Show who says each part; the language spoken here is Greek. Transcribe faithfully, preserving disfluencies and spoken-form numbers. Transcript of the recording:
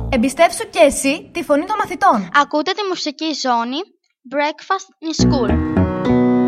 Speaker 1: Εμπιστεύσου και εσύ τη φωνή των μαθητών.
Speaker 2: Ακούτε τη μουσική ζώνη Breakfast in School.